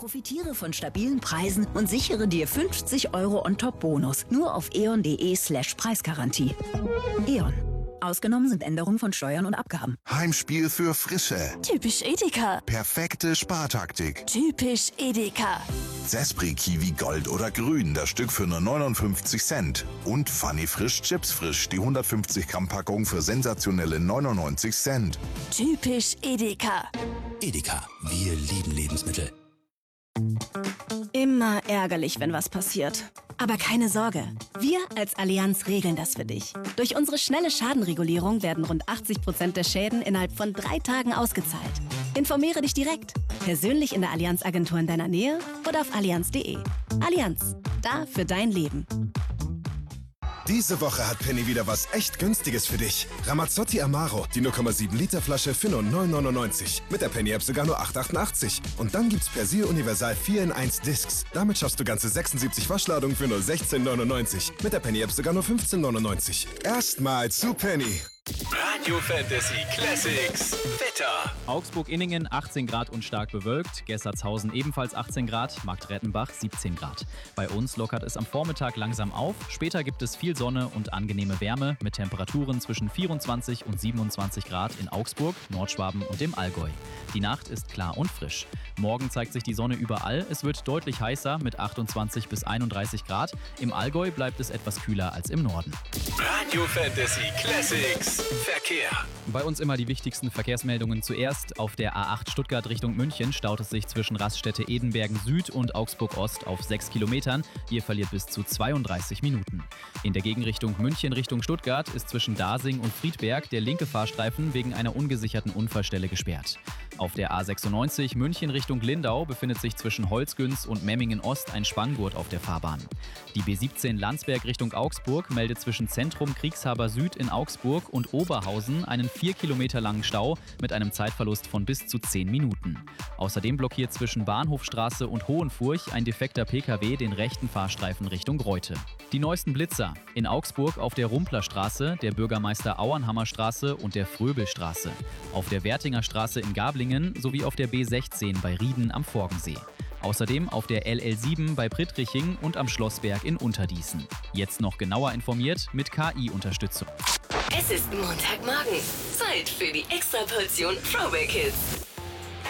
Profitiere von stabilen Preisen und sichere dir 50 € on top Bonus. Nur auf e.on.de/Preisgarantie. E.ON. Ausgenommen sind Änderungen von Steuern und Abgaben. Heimspiel für Frische. Typisch Edeka. Perfekte Spartaktik. Typisch Edeka. Zespri Kiwi Gold oder Grün, das Stück für nur 59 Cent. Und Funny Frisch Chips Frisch, die 150 Gramm Packung für sensationelle 99 Cent. Typisch Edeka. Edeka, wir lieben Lebensmittel. Immer ärgerlich, wenn was passiert. Aber keine Sorge, wir als Allianz regeln das für dich. Durch unsere schnelle Schadenregulierung werden rund 80% der Schäden innerhalb von 3 Tagen ausgezahlt. Informiere dich direkt, persönlich in der Allianz-Agentur in deiner Nähe oder auf allianz.de. Allianz, da für dein Leben. Diese Woche hat Penny wieder was echt Günstiges für dich. Ramazzotti Amaro, die 0,7 Liter Flasche für nur 9,99. Mit der Penny-App sogar nur 8,88. Und dann gibt's Persil Universal 4 in 1 Discs. Damit schaffst du ganze 76 Waschladungen für nur 16,99. Mit der Penny-App sogar nur 15,99. Erstmal zu Penny. Radio Fantasy Classics Wetter. Augsburg-Inningen 18 Grad und stark bewölkt. Gessertshausen ebenfalls 18 Grad. Marktrettenbach 17 Grad. Bei uns lockert es am Vormittag langsam auf. Später gibt es viel Sonne und angenehme Wärme mit Temperaturen zwischen 24 und 27 Grad in Augsburg, Nordschwaben und dem Allgäu. Die Nacht ist klar und frisch. Morgen zeigt sich die Sonne überall. Es wird deutlich heißer mit 28 bis 31 Grad. Im Allgäu bleibt es etwas kühler als im Norden. Radio Fantasy Classics Verkehr. Bei uns immer die wichtigsten Verkehrsmeldungen zuerst. Auf der A8 Stuttgart Richtung München staut es sich zwischen Raststätte Edenbergen Süd und Augsburg Ost auf 6 Kilometern. Ihr verliert bis zu 32 Minuten. In der Gegenrichtung München Richtung Stuttgart ist zwischen Dasing und Friedberg der linke Fahrstreifen wegen einer ungesicherten Unfallstelle gesperrt. Auf der A96 München Richtung Lindau befindet sich zwischen Holzgünz und Memmingen Ost ein Spanngurt auf der Fahrbahn. Die B17 Landsberg Richtung Augsburg meldet zwischen Zentrum Kriegshaber Süd in Augsburg und Oberhausen einen 4 Kilometer langen Stau mit einem Zeitverlust von bis zu 10 Minuten. Außerdem blockiert zwischen Bahnhofstraße und Hohenfurch ein defekter Pkw den rechten Fahrstreifen Richtung Reute. Die neuesten Blitzer. In Augsburg auf der Rumplerstraße, der Bürgermeister Auernhammerstraße und der Fröbelstraße. Auf der Wertinger Straße in Gablingen sowie auf der B16 bei Rieden am Forgensee. Außerdem auf der LL7 bei Prittriching und am Schlossberg in Unterdießen. Jetzt noch genauer informiert mit KI-Unterstützung. Es ist Montagmorgen. Zeit für die Extraportion Throwback Hits.